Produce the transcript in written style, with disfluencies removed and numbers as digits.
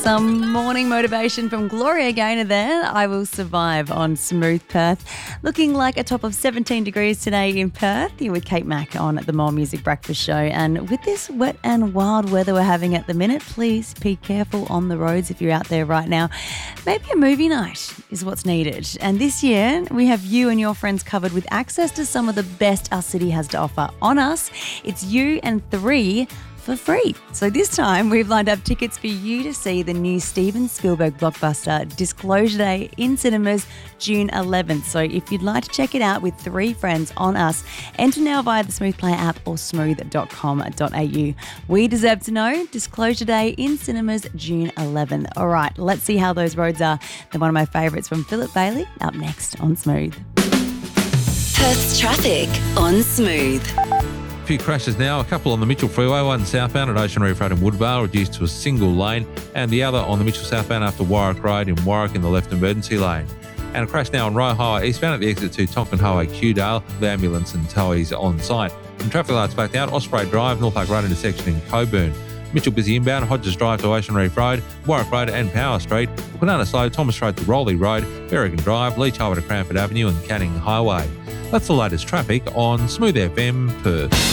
Some morning motivation from Gloria Gaynor there. I will survive on Smooth Perth. Looking like a top of 17 degrees today in Perth. You're with Kate Mack on the More Music Breakfast Show. And with this wet and wild weather we're having at the minute, please be careful on the roads if you're out there right now. Maybe a movie night is what's needed. And this year, we have you and your friends covered with access to some of the best our city has to offer. On us, it's you and 3 for free. So this time we've lined up tickets for you to see the new Steven Spielberg blockbuster Disclosure Day in cinemas June 11th. So if you'd like to check it out with 3 friends on us, enter now via the Smooth Player app or smooth.com.au. We deserve to know. Disclosure Day in cinemas June 11th. All right, let's see how those roads are. They're one of my favourites from Philip Bailey up next on Smooth. Perth's traffic on Smooth. Few crashes now, a couple on the Mitchell Freeway, one southbound at Ocean Reef Road in Woodvale, reduced to a single lane, and the other on the Mitchell southbound after Warwick Road in Warwick in the left emergency lane. And a crash now on Rye Highway eastbound at the exit to Tonkin Highway Qdale, the ambulance and towies on site. And traffic lights back down, Osprey Drive, North Park Road intersection in Coburn. Mitchell busy inbound, Hodges Drive to Ocean Reef Road, Warwick Road and Power Street, Banana Slow, Thomas Road to Rowley Road, Berrigan Drive, Leach Highway to Cranford Avenue and Canning Highway. That's the latest traffic on Smooth FM Perth.